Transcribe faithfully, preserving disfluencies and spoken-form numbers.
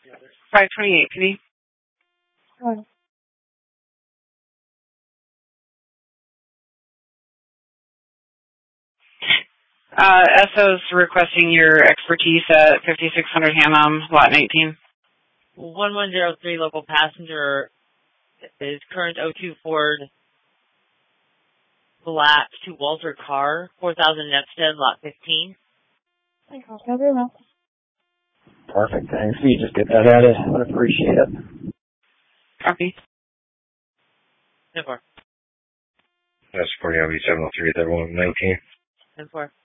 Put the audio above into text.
five twenty-eight, Penny. Oh. Uh, S O's requesting your expertise at fifty-six hundred Hammam, lot nineteen. one one zero three local passenger is current oh two Ford Black to Walter Carr, four thousand Netstead, lot fifteen. Thank you very much. Perfect, thanks. You just get that added. I would appreciate it. Copy. ten four. That's for you, seven oh three, that one nineteen. ten four.